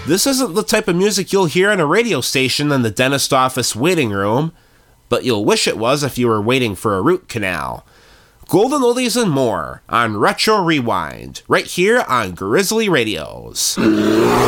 This isn't the type of music you'll hear on a radio station in the dentist office waiting room, but you'll wish it was if you were waiting for a root canal. Golden oldies and more on Retro Rewind, right here on Grizzly Radios.